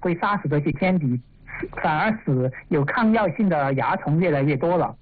会杀死这些天敌，反而使有抗药性的蚜虫越来越多了。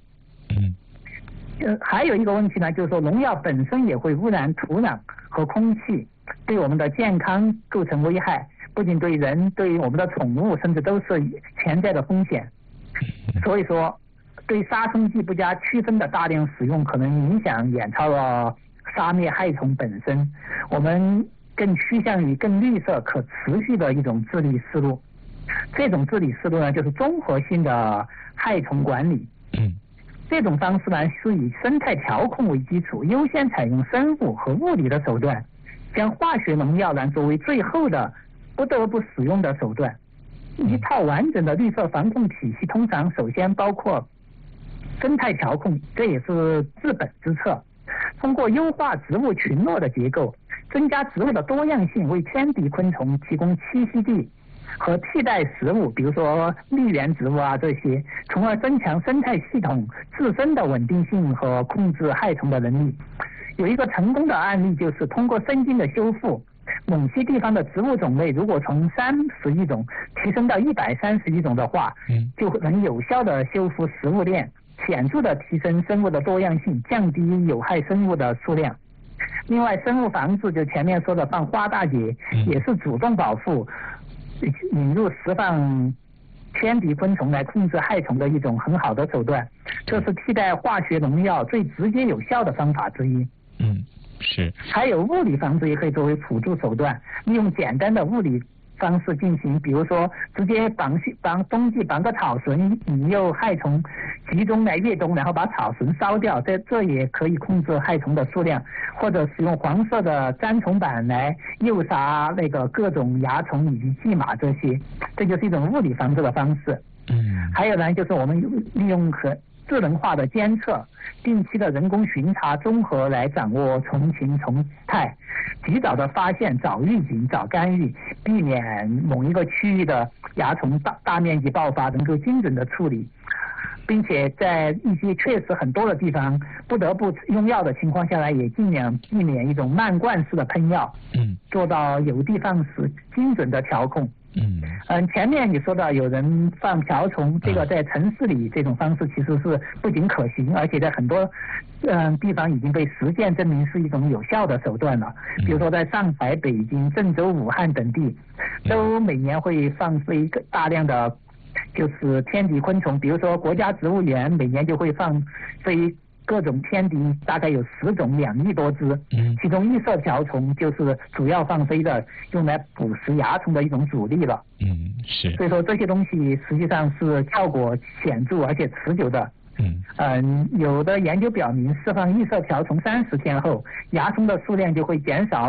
还有一个问题呢，就是说农药本身也会污染土壤和空气，对我们的健康构成危害，不仅对人，对我们的宠物，甚至都是潜在的风险。所以说，对杀虫剂不加区分的大量使用，可能影响远超了杀灭害虫本身。我们更趋向于更绿色、可持续的一种治理思路。这种治理思路呢，就是综合性的害虫管理。这种方式呢，是以生态调控为基础，优先采用生物和物理的手段，将化学农药呢作为最后的不得不使用的手段。一套完整的绿色防控体系，通常首先包括生态调控，这也是治本之策。通过优化植物群落的结构，增加植物的多样性，为天敌昆虫提供栖息地和替代食物，比如说绿源植物啊这些，从而增强生态系统自身的稳定性和控制害虫的能力。有一个成功的案例，就是通过生菌的修复，某些地方的植物种类如果从31种提升到131种的话，就能有效的修复食物链，显著的提升生物的多样性，降低有害生物的数量。另外，生物防治就前面说的放花大节，也是主动保护，引入释放天敌昆虫来控制害虫的一种很好的手段，这是替代化学农药最直接有效的方法之一。 是。还有物理防治也可以作为辅助手段，利用简单的物理方式进行，比如说直接冬季绑个草绳，引诱害虫集中来越冬，然后把草绳烧掉，这也可以控制害虫的数量，或者使用黄色的粘虫板来诱杀那个各种蚜虫以及蓟马这些，这就是一种物理防治的方式。还有呢，就是我们利用智能化的监测，定期的人工巡查综合来掌握虫情虫态，及早的发现，早预警，早干预，避免某一个区域的蚜虫大面积爆发，能够精准的处理，并且在一些确实很多的地方不得不用药的情况下来，也尽量避免一种漫灌式的喷药，做到有的放矢，精准的调控。前面你说到有人放瓢虫，这个在城市里这种方式其实是不仅可行，而且在很多地方已经被实践证明是一种有效的手段了。比如说在上海、北京、郑州、武汉等地，都每年会放飞大量的就是天敌昆虫，比如说国家植物园每年就会放飞各种天敌，大概有10种，2亿多只，其中异色瓢虫就是主要放飞的，用来捕食蚜虫的一种主力了。 是。 所以说这些东西实际上是效果显著而且持久的。有的研究表明，释放异色瓢虫30天后，蚜虫的数量就会减少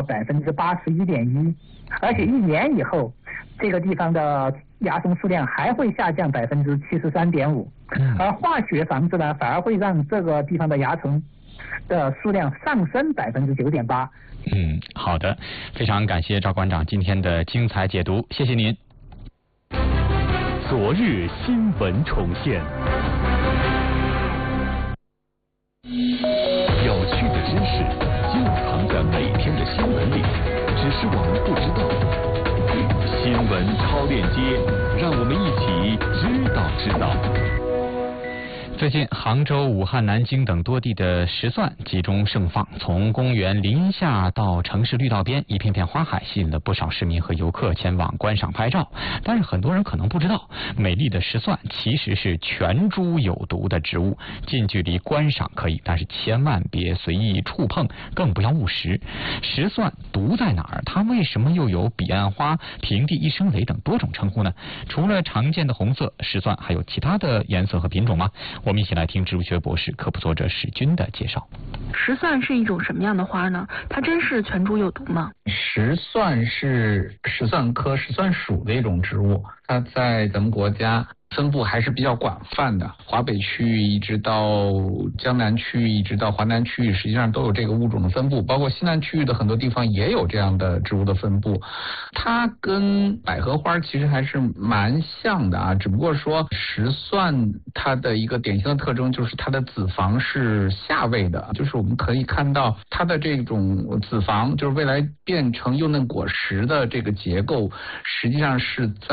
81.1%，而且1年以后，这个地方的蚜虫数量还会下降73.5%。而化学防治呢，反而会让这个地方的蚜虫的数量上升9.8%。 好的，非常感谢赵馆长今天的精彩解读，谢谢您。 昨日新闻重现，有趣的知识就藏在每天的新闻里，只是我们不知道。新闻超链接，让我们一起知道。 最近，杭州、武汉、南京等多地的石蒜集中盛放，从公园林下到城市绿道边，一片片花海吸引了不少市民和游客前往观赏拍照。但是很多人可能不知道，美丽的石蒜其实是全株有毒的植物，近距离观赏可以，但是千万别随意触碰，更不要误食。石蒜毒在哪儿？它为什么又有彼岸花、平地一声雷等多种称呼呢？除了常见的红色，石蒜还有其他的颜色和品种吗？我们一起来听植物学博士、科普作者史军的介绍。 石蒜是一种什么样的花呢？它真是全株有毒吗？ 石蒜是石蒜科石蒜属的一种植物，它在咱们国家分布还是比较广泛的，华北区域一直到江南区域，一直到华南区域，实际上都有这个物种的分布，包括西南区域的很多地方也有这样的植物的分布。它跟百合花其实还是蛮像的啊，只不过说石蒜它的一个典型的特征就是它的子房是下位的，就是我们可以看到它的这种子房，就是未来变成幼嫩果实的这个结构，实际上是在